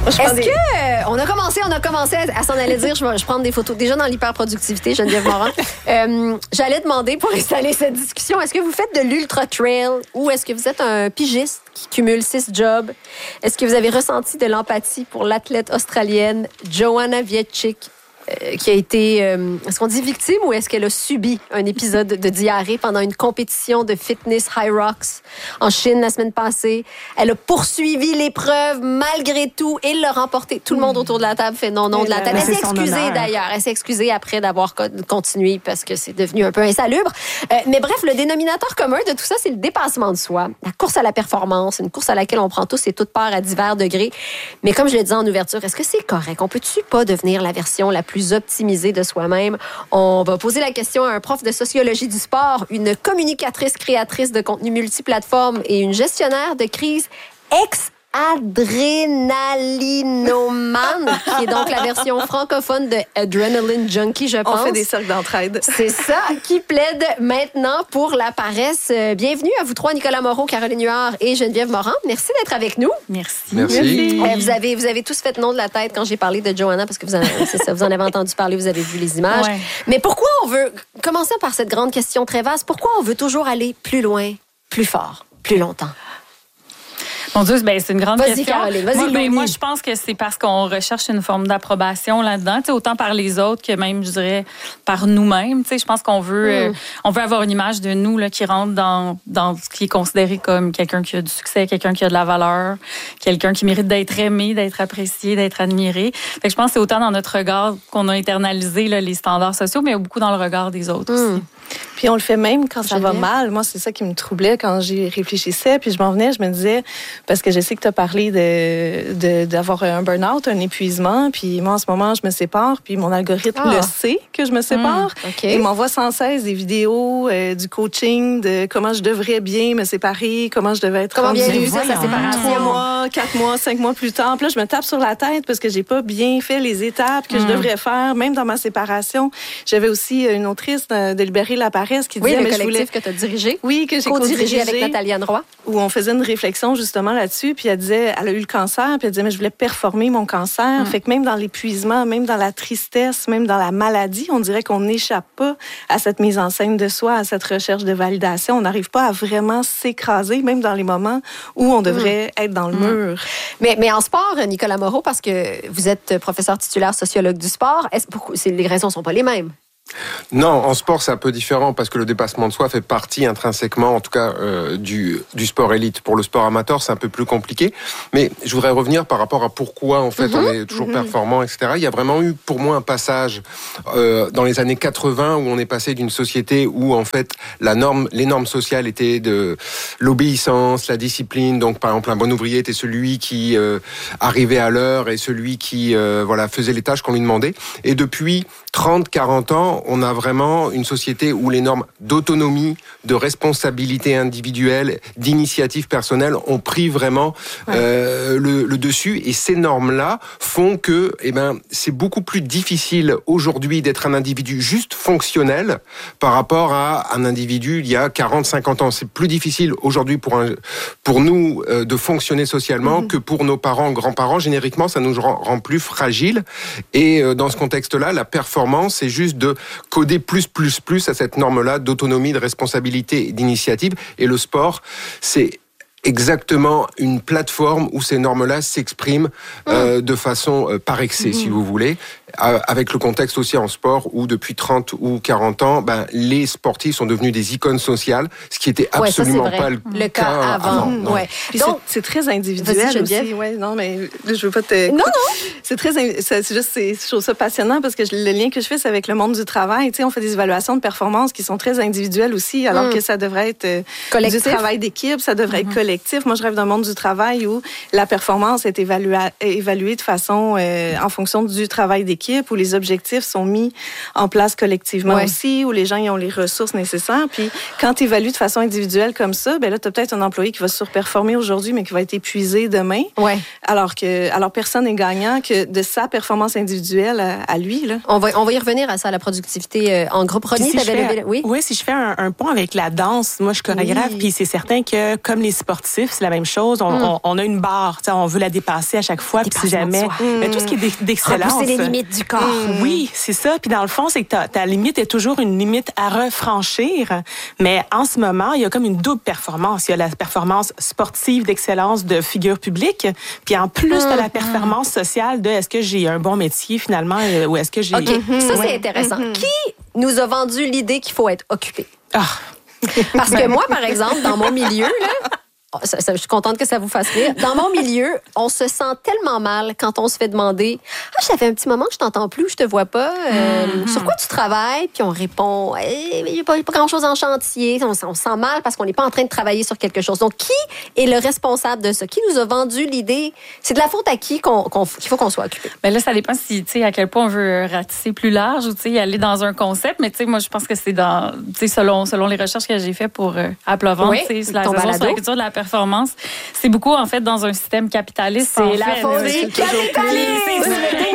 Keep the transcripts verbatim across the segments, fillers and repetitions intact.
Est-ce des... que euh, on a commencé, on a commencé à, à s'en aller dire, je vais je prends des photos déjà dans l'hyperproductivité, Geneviève Morin. euh, j'allais demander pour installer cette discussion, est-ce que vous faites de l'ultra trail ou est-ce que vous êtes un pigiste qui cumule six jobs? Est-ce que vous avez ressenti de l'empathie pour l'athlète australienne Joanna Wieczek? Euh, qui a été, euh, est-ce qu'on dit victime ou est-ce qu'elle a subi un épisode de diarrhée pendant une compétition de fitness High Rocks en Chine la semaine passée? Elle a poursuivi l'épreuve malgré tout et l'a remporté. Tout le monde autour de la table fait non, non de la table. Elle s'est excusée d'ailleurs. Elle s'est excusée après d'avoir continué parce que c'est devenu un peu insalubre. Euh, mais bref, le dénominateur commun de tout ça, c'est le dépassement de soi. La course à la performance, une course à laquelle on prend tous et toutes part à divers degrés. Mais comme je le disais en ouverture, est-ce que c'est correct? On peut-tu pas devenir la version la plus plus optimisé de soi-même? On va poser la question à un prof de sociologie du sport, une communicatrice créatrice de contenu multiplateforme et une gestionnaire de crise ex adrénalinomane, qui est donc la version francophone de Adrenaline Junkie, je pense. On fait des cercles d'entraide. C'est ça, qui plaide maintenant pour la paresse. Bienvenue à vous trois, Nicolas Moreau, Caroline Huard et Geneviève Morin. Merci d'être avec nous. Merci. Merci. Merci. Euh, vous, avez, vous avez tous fait non de la tête quand j'ai parlé de Joanna, parce que vous en, c'est ça, vous en avez entendu parler, vous avez vu les images. Ouais. Mais pourquoi on veut, commençons par cette grande question très vaste, pourquoi on veut toujours aller plus loin, plus fort, plus longtemps? Mon Dieu, ben, c'est une grande vas-y, question. Caroline, vas-y, moi, ben, Louis. moi, je pense que c'est parce qu'on recherche une forme d'approbation là-dedans, tu sais, autant par les autres que même, je dirais, par nous-mêmes. Tu sais, je pense qu'on veut, mm. euh, on veut avoir une image de nous là, qui rentre dans, dans ce qui est considéré comme quelqu'un qui a du succès, quelqu'un qui a de la valeur, quelqu'un qui mérite d'être aimé, d'être apprécié, d'être admiré. Fait que je pense que c'est autant dans notre regard qu'on a internalisé là, les standards sociaux, mais beaucoup dans le regard des autres mm. aussi. Puis on le fait même quand ça va mal. Moi, c'est ça qui me troublait quand j'y réfléchissais. Puis je m'en venais, je me disais, parce que je sais que tu as parlé de, de, d'avoir un burn-out, un épuisement. Puis moi, en ce moment, je me sépare. Puis mon algorithme ah. le sait que je me sépare. Mmh, okay. Il m'envoie sans cesse des vidéos, euh, du coaching, de comment je devrais bien me séparer, comment je devais être comment bien réussir sa séparation. Trois mois, quatre mois, cinq mois plus tard. Puis là, je me tape sur la tête parce que j'ai pas bien fait les étapes que mmh. je devrais faire, même dans ma séparation. J'avais aussi une autrice de, de Libérer la paresse qui oui, disait... le mais collectif je voulais... que tu as dirigé. Oui, que j'ai co-dirigé avec Nathalie Anne Roy. Où on faisait une réflexion justement là-dessus. Puis elle disait, elle a eu le cancer, puis elle disait, mais je voulais performer mon cancer. Mmh. Fait que même dans l'épuisement, même dans la tristesse, même dans la maladie, on dirait qu'on n'échappe pas à cette mise en scène de soi, à cette recherche de validation. On n'arrive pas à vraiment s'écraser, même dans les moments où on devrait mmh. être dans le mmh. mur. Mais, mais en sport, Nicolas Moreau, parce que vous êtes professeur titulaire sociologue du sport, est-ce que les raisons ne sont pas les mêmes? Non, en sport, c'est un peu différent parce que le dépassement de soi fait partie intrinsèquement, en tout cas, euh, du, du sport élite. Pour le sport amateur, c'est un peu plus compliqué. Mais je voudrais revenir par rapport à pourquoi, en fait, mm-hmm. on est toujours mm-hmm. performant, et cetera. Il y a vraiment eu, pour moi, un passage euh, dans les années quatre-vingts où on est passé d'une société où, en fait, la norme, les normes sociales étaient de l'obéissance, la discipline. Donc, par exemple, un bon ouvrier était celui qui euh, arrivait à l'heure et celui qui, euh, voilà, faisait les tâches qu'on lui demandait. Et depuis trente, quarante ans, on a vraiment une société où les normes d'autonomie, de responsabilité individuelle, d'initiative personnelle ont pris vraiment ouais. euh, le, le dessus. Et ces normes-là font que, eh ben, c'est beaucoup plus difficile aujourd'hui d'être un individu juste fonctionnel par rapport à un individu il y a quarante, cinquante ans. C'est plus difficile aujourd'hui pour un, pour nous euh, de fonctionner socialement mmh. que pour nos parents, grands-parents. Génériquement, ça nous rend, rend plus fragiles. Et euh, dans ce contexte-là, la performance, c'est juste de coder plus, plus, plus à cette norme-là d'autonomie, de responsabilité et d'initiative. Et le sport, c'est exactement une plateforme où ces normes-là s'expriment euh, de façon euh, par excès, mmh. si vous voulez, euh, avec le contexte aussi en sport où depuis trente ou quarante ans, ben, les sportifs sont devenus des icônes sociales, ce qui était absolument ouais, ça, pas le, le cas, cas avant. avant ouais. Donc, c'est, c'est très individuel aussi. Ouais, non, mais là, je veux pas te... Non, non! C'est très... C'est juste, c'est, je trouve ça passionnant parce que le lien que je fais, c'est avec le monde du travail. Tu sais, on fait des évaluations de performance qui sont très individuelles aussi, alors mmh. que ça devrait être euh, du travail d'équipe, ça devrait mmh. être collectif. Moi, je rêve d'un monde du travail où la performance est évaluée, évaluée de façon euh, en fonction du travail d'équipe. d'équipe, où les objectifs sont mis en place collectivement ouais. aussi, où les gens ils ont les ressources nécessaires. Puis quand tu évalues de façon individuelle comme ça, ben là, tu as peut-être un employé qui va surperformer aujourd'hui, mais qui va être épuisé demain. Ouais. Alors que alors personne n'est gagnant que de sa performance individuelle à, à lui. Là. On va, on va y revenir à ça, à la productivité euh, en groupe. Rodney, si t'avais fais, levé... Oui? Oui, si je fais un, un pont avec la danse, moi, je suis chorégraphe, Oui. puis c'est certain que, comme les sportifs, c'est la même chose. On, mm. on, on a une barre, on veut la dépasser à chaque fois, puis si jamais... Mais tout ce qui est d'excellence... Repousser les limites du corps. Mm. Oui, c'est ça. Puis dans le fond, c'est que ta, ta limite est toujours une limite à refranchir. Mais en ce moment, il y a comme une double performance. Il y a la performance sportive d'excellence de figure publique, puis en plus, mm. tu as la performance sociale de est-ce que j'ai un bon métier, finalement, ou est-ce que j'ai... OK, mm-hmm. ça, c'est ouais. intéressant. Mm-hmm. Qui nous a vendu l'idée qu'il faut être occupé? Ah. Parce que moi, par exemple, dans mon milieu, là, ça, ça, je suis contente que ça vous fasse rire. Dans mon milieu, on se sent tellement mal quand on se fait demander « Ah, ça fait un petit moment que je t'entends plus, je te vois pas. Euh, mm-hmm. Sur quoi tu travailles? » Puis on répond hey, « Il n'y a pas, pas grand-chose en chantier. » On, on se sent mal parce qu'on n'est pas en train de travailler sur quelque chose. Donc, qui est le responsable de ça? Qui nous a vendu l'idée? C'est de la faute à qui qu'on, qu'on, qu'il faut qu'on soit occupé? Bien là, ça dépend si, tu sais, à quel point on veut ratisser plus large ou, tu sais, aller dans un concept. Mais, tu sais, moi, je pense que c'est dans, tu sais, selon, selon les recherches que j'ai faites pour euh, à plat ventre, oui, tu sais, la raison sur la culture de la performance, c'est beaucoup, en fait, dans un système capitaliste. C'est la fait, faute des capitalistes!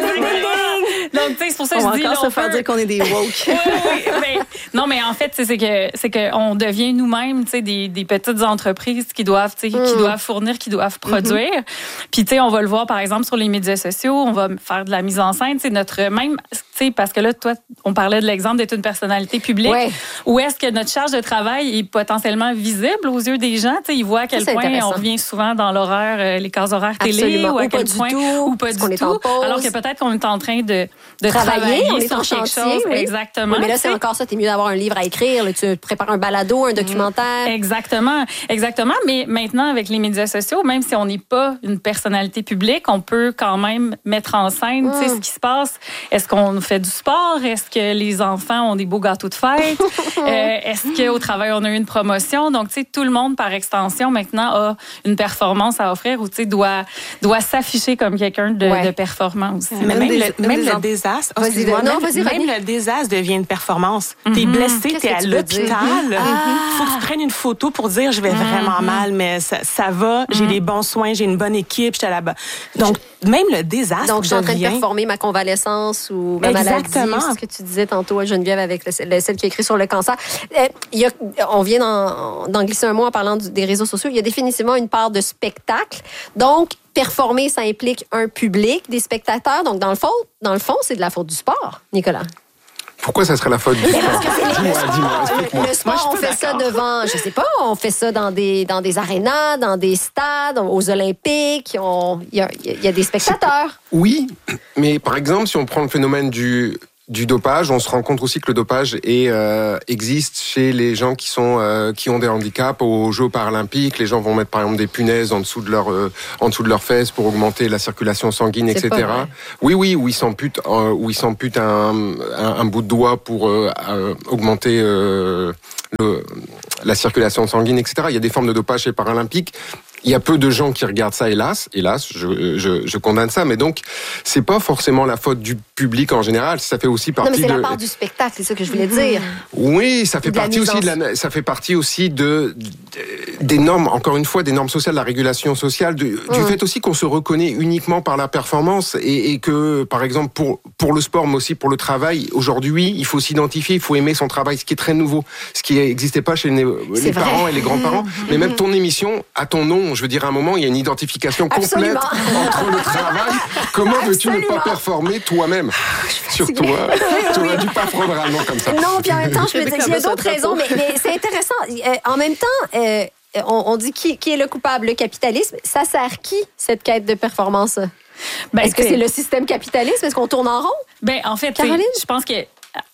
Donc, tu sais, c'est pour ça que on je dis... On va encore se faire peut... dire qu'on est des woke. oui, oui, mais, non, mais en fait, c'est que c'est qu'on devient nous-mêmes, tu sais, des, des petites entreprises qui doivent, tu sais, mm. qui doivent fournir, qui doivent produire. Mm-hmm. Puis, tu sais, on va le voir, par exemple, sur les médias sociaux, on va faire de la mise en scène, c'est notre même, tu sais, parce que là, toi, on parlait de l'exemple d'être une personnalité publique. Ouais. Où est-ce que notre charge de travail est potentiellement visible aux yeux des gens? Tu sais, ils voient à quel ça, point on revient souvent dans l'horaire, euh, les cases horaires télé, absolument. ou à ou quel pas point, du tout, ou pas du tout. Alors que peut-être qu'on est en train de, de travailler, travailler on est sur en quelque chantier, chose. oui. Exactement. Oui, mais là, c'est encore ça. T'es mieux d'avoir un livre à écrire. Là, tu prépares un balado, un documentaire. Exactement. Exactement. Mais maintenant, avec les médias sociaux, même si on n'est pas une personnalité publique, on peut quand même mettre en scène mm. tu sais, ce qui se passe. Est-ce qu'on fait du sport? Est-ce que les enfants ont des beaux gâteaux de fête? euh, est-ce qu'au travail, on a eu une promotion? Donc, tu sais, tout le monde, par extension, maintenant, a une performance à offrir ou, tu sais, doit, doit s'afficher comme quelqu'un de, ouais. de performant aussi. Mais même, même, le, même le désastre, oh, vas-y, non, même, vas-y, même le désastre devient une performance. Mm-hmm. T'es blessé, Qu'est-ce t'es à l'hôpital. Il ah. faut que tu prennes une photo pour dire je vais mm-hmm. vraiment mal, mais ça, ça va, j'ai mm-hmm. les bons soins, j'ai une bonne équipe, j'étais là-bas. Donc, je... même le désastre Donc, je suis en train devient... de performer ma convalescence ou ma Exactement. maladie. C'est ce que tu disais tantôt à Geneviève avec le, celle qui a écrit sur le cancer. Euh, il y a, on vient d'en, d'en glisser un mot en parlant du, des réseaux sociaux. Il y a définitivement une part de spectacle. Donc, performer, ça implique un public, des spectateurs. Donc, dans le fond, dans le fond, c'est de la faute du sport, Nicolas. Pourquoi ça serait la faute du sport? Dis-moi, dis-moi, explique-moi. Le sport, Moi, on fait d'accord. ça devant, je sais pas, on fait ça dans des, dans des arénas, dans des stades, aux Olympiques. Il y a, y a des spectateurs. C'est... Oui, mais par exemple, si on prend le phénomène du... du dopage, on se rend compte aussi que le dopage est, euh, existe chez les gens qui sont euh, qui ont des handicaps aux Jeux paralympiques. Les gens vont mettre par exemple des punaises en dessous de leur euh, en dessous de leurs fesses pour augmenter la circulation sanguine, C'est et cetera. Oui, oui, où ils s'amputent, euh, où ils s'amputent un, un, un bout de doigt pour euh, euh, augmenter euh, le, la circulation sanguine, et cetera. Il y a des formes de dopage chez les paralympiques. Il y a peu de gens qui regardent ça, hélas, hélas, je, je, je condamne ça, mais donc c'est pas forcément la faute du public en général, ça fait aussi partie de... Non, mais c'est de... la part du spectacle, c'est ça que je voulais dire. Oui, ça fait partie aussi de la, ça fait partie aussi de, de des normes, encore une fois, des normes sociales, de la régulation sociale, du, mmh. du fait aussi qu'on se reconnaît uniquement par la performance et, et que, par exemple, pour pour le sport, mais aussi pour le travail, aujourd'hui, il faut s'identifier, il faut aimer son travail, ce qui est très nouveau, ce qui n'existait pas chez les, les parents et les grands-parents. Mmh. Mais même ton émission a ton nom. Je veux dire, à un moment, il y a une identification complète Absolument. entre le travail. Comment veux-tu ne pas performer toi-même sur toi? Tu aurais dû pas prendre un nom comme ça. Non, puis en même temps, je me dis qu'il y a d'autres raisons, mais, mais c'est intéressant. Euh, en même temps, euh, on, on dit qui, qui est le coupable? Le capitalisme. Ça sert qui, cette quête de performance? Ben, Est-ce que c'est le système capitaliste? Est-ce qu'on tourne en rond? Ben, en fait, je pense que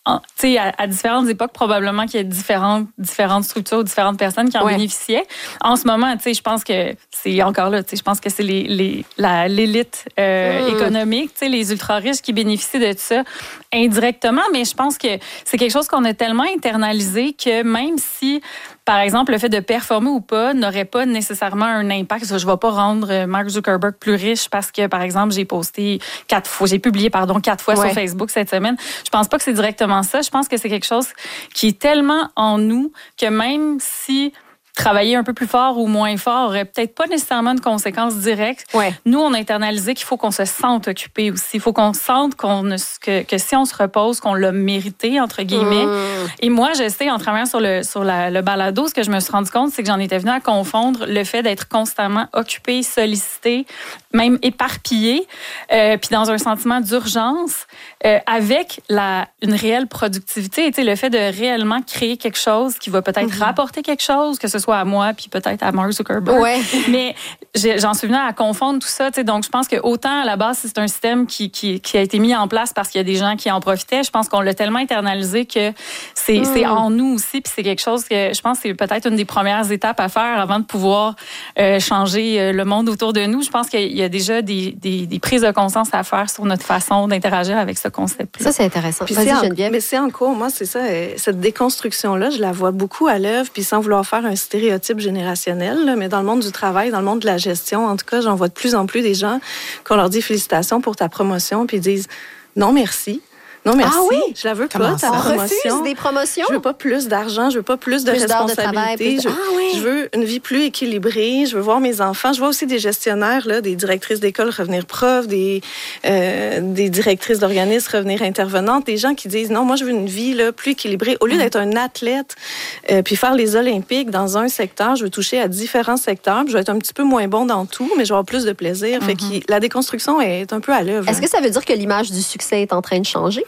tu sais, à, à différentes époques, probablement qu'il y a différentes, différentes structures, différentes personnes qui en ouais. bénéficiaient. En ce moment, tu sais, je pense que c'est encore là, tu sais, je pense que c'est les, les, la, l'élite euh, mmh. économique, tu sais, les ultra-riches qui bénéficient de ça indirectement, mais je pense que c'est quelque chose qu'on a tellement internalisé que même si, par exemple, le fait de performer ou pas n'aurait pas nécessairement un impact. Je ne vais pas rendre Mark Zuckerberg plus riche parce que, par exemple, j'ai posté quatre fois, j'ai publié, pardon, quatre fois ouais. sur Facebook cette semaine. Je pense pas que c'est directement ça. Je pense que c'est quelque chose qui est tellement en nous que même si travailler un peu plus fort ou moins fort aurait peut-être pas nécessairement de conséquences directes. Ouais. Nous, on a internalisé qu'il faut qu'on se sente occupé aussi. Il faut qu'on sente qu'on ne, que, que si on se repose, qu'on l'a mérité, entre guillemets. Mmh. Et moi, je sais, en travaillant sur le, sur la, le balado, ce que je me suis rendu compte, c'est que j'en étais venue à confondre le fait d'être constamment occupé, sollicité, même éparpillé, euh, puis dans un sentiment d'urgence, euh, avec la, une réelle productivité. Tu sais, le fait de réellement créer quelque chose qui va peut-être mmh. rapporter quelque chose, que ce soit à moi, puis peut-être à Mark Zuckerberg. Ouais. Mais j'en suis venue à confondre tout ça. Donc, je pense que autant à la base, c'est un système qui, qui, qui a été mis en place parce qu'il y a des gens qui en profitaient. Je pense qu'on l'a tellement internalisé que c'est, mm. c'est en nous aussi. Puis c'est quelque chose que je pense que c'est peut-être une des premières étapes à faire avant de pouvoir euh, changer le monde autour de nous. Je pense qu'il y a déjà des, des, des prises de conscience à faire sur notre façon d'interagir avec ce concept-là. Ça, c'est intéressant. Puis c'est en, mais c'est en cours. Moi, c'est ça. Cette déconstruction-là, je la vois beaucoup à l'œuvre. Puis sans vouloir faire un stéréotype générationnel, là, mais dans le monde du travail, dans le monde de la gestion, en tout cas, j'en vois de plus en plus des gens qu'on leur dit félicitations pour ta promotion, puis ils disent non merci. Non, merci. Ah oui? Je la veux pas, ta on promotion. Refuse des promotions? Je veux pas plus d'argent, je veux pas plus de plus responsabilités. Je, ah oui. je veux une vie plus équilibrée, je veux voir mes enfants. Je vois aussi des gestionnaires, là, des directrices d'école revenir profs, des, euh, des directrices d'organismes revenir intervenantes, des gens qui disent non, moi, je veux une vie là, plus équilibrée. Au lieu d'être un athlète euh, puis faire les Olympiques dans un secteur, je veux toucher à différents secteurs. Puis je vais être un petit peu moins bon dans tout, mais je vais avoir plus de plaisir. Mm-hmm. Fait que la déconstruction est un peu à l'œuvre. Est-ce hein? que ça veut dire que l'image du succès est en train de changer?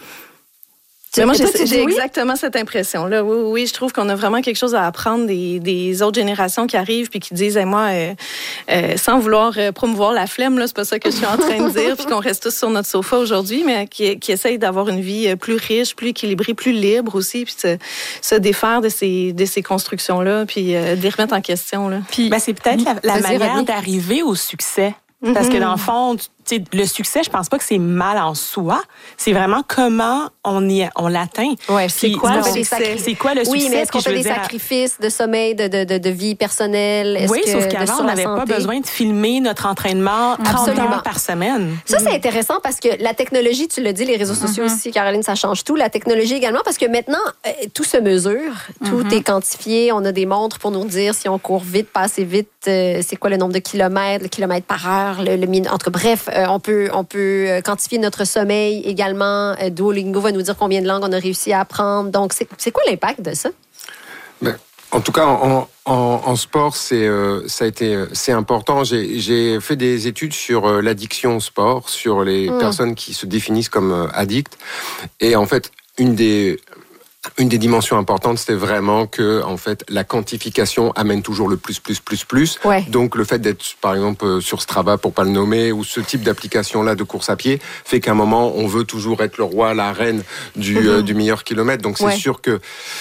Mais moi, j'ai, j'ai exactement cette impression-là. Oui, oui, oui, je trouve qu'on a vraiment quelque chose à apprendre des, des autres générations qui arrivent puis qui disent, hey, moi, euh, euh, sans vouloir euh, promouvoir la flemme, là, c'est pas ça que je suis en train de dire, puis qu'on reste tous sur notre sofa aujourd'hui, mais qui, qui essayent d'avoir une vie plus riche, plus équilibrée, plus libre aussi, puis de se défaire de ces, de ces constructions-là, puis euh, de les remettre en question. Là. Puis, ben, c'est peut-être la, la manière d'arriver au succès. Parce que dans le fond, le succès, je pense pas que c'est mal en soi. C'est vraiment comment on y on l'atteint. Ouais, c'est quoi, le succès? C'est quoi le succès? Oui, mais est-ce qu'on fait des dire... sacrifices de sommeil, de, de, de, de vie personnelle? Est-ce oui, que sauf qu'avant, on n'avait pas besoin de filmer notre entraînement trente heures par semaine. Ça, c'est intéressant parce que la technologie, tu l'as dit, les réseaux sociaux mm-hmm. aussi, Caroline, ça change tout. La technologie également, parce que maintenant, euh, tout se mesure, tout mm-hmm. est quantifié. On a des montres pour nous dire si on court vite, pas assez vite, euh, c'est quoi le nombre de kilomètres, le kilomètre par heure, le, le min... entre bref, euh, on peut on peut quantifier notre sommeil également. Euh, Duolingo va nous dire combien de langues on a réussi à apprendre. Donc, c'est, c'est quoi l'impact de ça? Ben, en tout cas, en, en, en sport, c'est, euh, ça a été, c'est important. J'ai, j'ai fait des études sur euh, l'addiction au sport, sur les mmh. personnes qui se définissent comme euh, addictes. Et en fait, une des... Une des dimensions importantes, c'était vraiment que, en fait, la quantification amène toujours le plus, plus, plus, plus. Ouais. Donc, le fait d'être, par exemple, sur Strava, pour pas le nommer, ou ce type d'application-là de course à pied, fait qu'à un moment, on veut toujours être le roi, la reine du, mm-hmm. euh, du meilleur kilomètre. Donc, c'est ouais. sûr que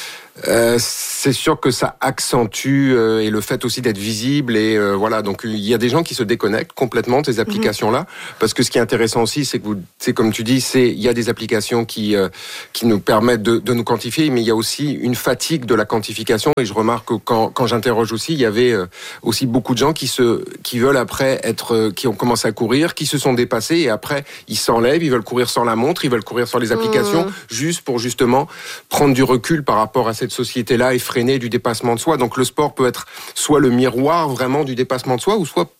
Euh, c'est sûr que ça accentue euh, et le fait aussi d'être visible et euh, voilà, donc il y a des gens qui se déconnectent complètement de ces applications-là mmh. parce que ce qui est intéressant aussi, c'est que vous, c'est comme tu dis, c'est il y a des applications qui euh, qui nous permettent de, de nous quantifier, mais il y a aussi une fatigue de la quantification et je remarque que quand quand j'interroge aussi, il y avait euh, aussi beaucoup de gens qui se qui veulent après être euh, qui ont commencé à courir, qui se sont dépassés et après ils s'enlèvent, ils veulent courir sans la montre, ils veulent courir sans les applications, mmh. juste pour justement prendre du recul par rapport à cette société-là effrénée du dépassement de soi. Donc le sport peut être soit le miroir vraiment du dépassement de soi, ou soit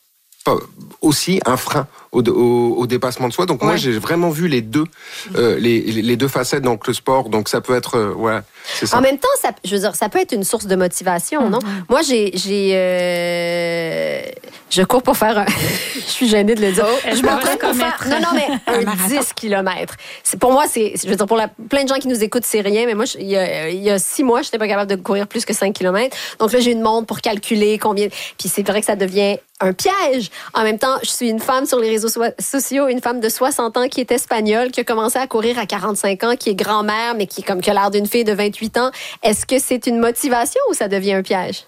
aussi un frein au, au, au dépassement de soi. Donc ouais. moi j'ai vraiment vu les deux, euh, les, les deux facettes dans le sport. Donc ça peut être, euh, ouais, c'est ça. En même temps, ça, je veux dire, ça peut être une source de motivation, mm-hmm. non? Moi j'ai, j'ai, euh, je cours pour faire, un... je suis gênée de le dire. Oh, je m'entraîne pour faire, non non mais un, un dix kilomètres. C'est pour moi, c'est, je veux dire pour la, plein de gens qui nous écoutent, c'est rien. Mais moi, je, il y a, il y a six mois, j'étais pas capable de courir plus que cinq kilomètres. Donc là, j'ai une montre pour calculer combien. Puis c'est vrai que ça devient un piège. En même temps, je suis une femme sur les réseaux so- sociaux, une femme de soixante ans qui est espagnole, qui a commencé à courir à quarante-cinq ans, qui est grand-mère, mais qui, comme, qui a l'air d'une fille de vingt-huit ans. Est-ce que c'est une motivation ou ça devient un piège?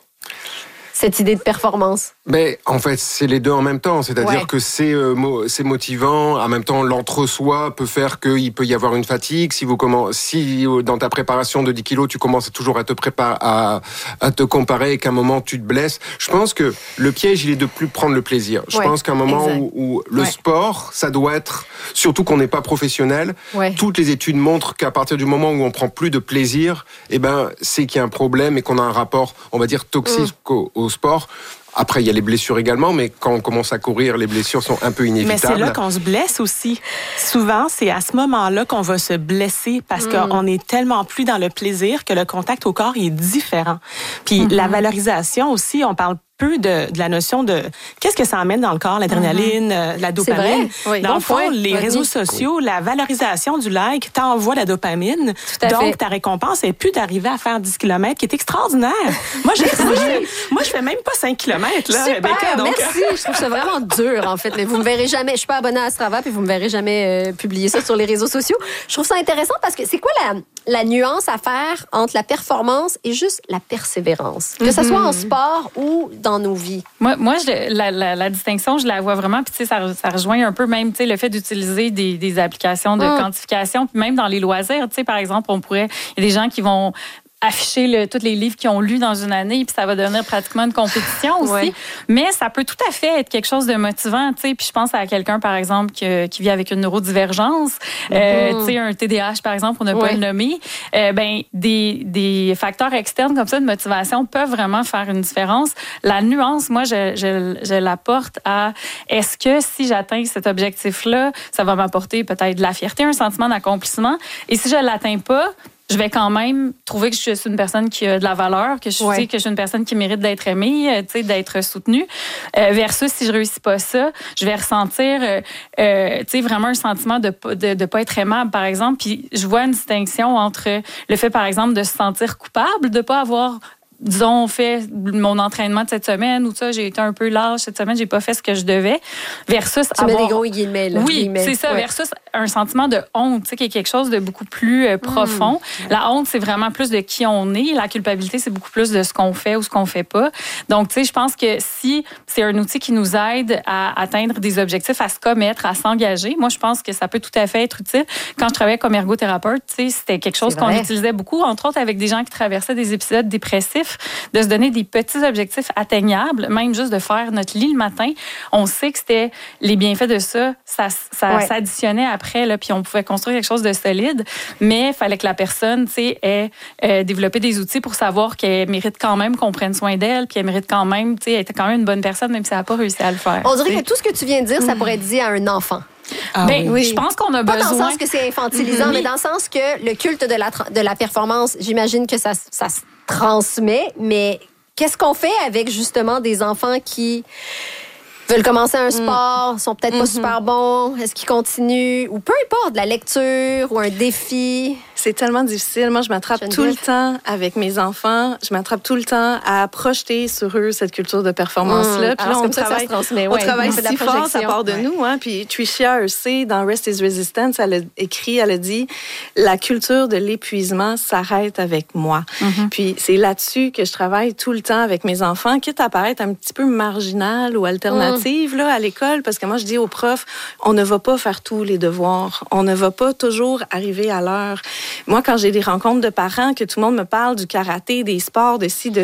Cette idée de performance? Mais en fait, c'est les deux en même temps. C'est-à-dire ouais. que c'est, euh, mo- c'est motivant. En même temps, l'entre-soi peut faire qu'il peut y avoir une fatigue. Si vous commencez, si dans ta préparation de dix kilos, tu commences toujours à te préparer, à, à te comparer et qu'à un moment tu te blesses. Je pense que le piège, il est de plus prendre le plaisir. Je ouais, pense qu'à un moment exact. où, où le ouais. sport, ça doit être, surtout qu'on n'est pas professionnel. Ouais. Toutes les études montrent qu'à partir du moment où on prend plus de plaisir, eh ben, c'est qu'il y a un problème et qu'on a un rapport, on va dire, toxique mmh. au, au sport. Après, il y a les blessures également, mais quand on commence à courir, les blessures sont un peu inévitables. Mais c'est là qu'on se blesse aussi. Souvent, c'est à ce moment-là qu'on va se blesser parce mm. qu'on est tellement plus dans le plaisir que le contact au corps est différent. Puis mm-hmm. la valorisation aussi, on parle peu de, de la notion de qu'est-ce que ça amène dans le corps, l'adrénaline, mm-hmm. la dopamine. Oui. Dans bon le fond, point. les oui. réseaux sociaux, la valorisation du like t'envoie la dopamine. Donc, fait. ta récompense est plus d'arriver à faire dix kilomètres, qui est extraordinaire. moi, je, moi, je fais, moi, je fais même pas cinq kilomètres. Là, Super, Rebecca, donc... merci. Je trouve ça vraiment dur, en fait. Mais vous me verrez jamais. Je suis pas abonnée à Strava, puis vous me verrez jamais euh, publier ça sur les réseaux sociaux. Je trouve ça intéressant parce que c'est quoi la, la nuance à faire entre la performance et juste la persévérance? Que mm-hmm. ce soit en sport ou dans nos vies. Moi, moi je, la, la, la distinction, je la vois vraiment. Puis, tu sais, ça, ça rejoint un peu même, tu sais, le fait d'utiliser des, des applications de mm. quantification. Puis même dans les loisirs, tu sais, par exemple, on pourrait... Il y a des gens qui vont afficher le, tous les livres qu'ils ont lus dans une année, puis ça va devenir pratiquement une compétition aussi. Ouais. Mais ça peut tout à fait être quelque chose de motivant, tu sais. Puis je pense à quelqu'un, par exemple, qui, qui vit avec une neurodivergence, mm-hmm. euh, tu sais, un T D A H, par exemple, pour ne ouais. pas le nommer. Euh, ben, des, des facteurs externes comme ça de motivation peuvent vraiment faire une différence. La nuance, moi, je, je, je l'apporte à est-ce que si j'atteins cet objectif-là, ça va m'apporter peut-être de la fierté, un sentiment d'accomplissement. Et si je ne l'atteins pas, je vais quand même trouver que je suis une personne qui a de la valeur, que je ouais. sais que je suis une personne qui mérite d'être aimée, tu sais, d'être soutenue. Euh, versus si je réussis pas ça, je vais ressentir, euh, euh, tu sais, vraiment un sentiment de de de pas être aimable, par exemple. Puis je vois une distinction entre le fait, par exemple, de se sentir coupable, de pas avoir disons, fait mon entraînement de cette semaine ou ça, j'ai été un peu lâche cette semaine, j'ai pas fait ce que je devais, versus tu avoir... mets des gros guillemets, là. Oui, guillemets. c'est ça, ouais. versus un sentiment de honte, tu sais, qui est quelque chose de beaucoup plus euh, profond. Mmh. La honte, c'est vraiment plus de qui on est. La culpabilité, c'est beaucoup plus de ce qu'on fait ou ce qu'on fait pas. Donc, tu sais, je pense que si c'est un outil qui nous aide à atteindre des objectifs, à se commettre, à s'engager, moi, je pense que ça peut tout à fait être utile. Quand je travaillais comme ergothérapeute, tu sais, c'était quelque chose qu'on utilisait beaucoup, entre autres avec des gens qui traversaient des épisodes dépressifs, de se donner des petits objectifs atteignables, même juste de faire notre lit le matin. On sait que c'était les bienfaits de ça, ça, ça ouais. s'additionnait après, là, puis on pouvait construire quelque chose de solide, mais il fallait que la personne, tu sais, ait euh, développé des outils pour savoir qu'elle mérite quand même qu'on prenne soin d'elle, puis elle mérite quand même, tu sais, elle était quand même une bonne personne, même si elle n'a pas réussi à le faire. On dirait que tout ce que tu viens de dire, ça pourrait être dit à un enfant. Ah, ben, oui. Je pense qu'on a pas besoin... Pas dans le sens que c'est infantilisant, mm-hmm. mais dans le sens que le culte de la, de la performance, j'imagine que ça, ça se transmet, mais qu'est-ce qu'on fait avec justement des enfants qui veulent commencer un sport, mm. sont peut-être mm-hmm. pas super bons, est-ce qu'ils continuent, ou peu importe, de la lecture ou un défi? C'est tellement difficile. Moi, je m'attrape Geneviève. tout le temps avec mes enfants. Je m'attrape tout le temps à projeter sur eux cette culture de performance-là. Mmh. Puis là, on travaille, transmet, on ouais, travaille si fort, ça part de ouais. nous. Hein. Puis Tricia Hersey, dans Rest is Resistance, elle a écrit, elle a dit « La culture de l'épuisement s'arrête avec moi. Mmh. » Puis c'est là-dessus que je travaille tout le temps avec mes enfants, quitte à paraître un petit peu marginale ou alternative mmh. là, à l'école, parce que moi, je dis aux profs, on ne va pas faire tous les devoirs. On ne va pas toujours arriver à l'heure. Moi, quand j'ai des rencontres de parents, que tout le monde me parle du karaté, des sports, de ci, de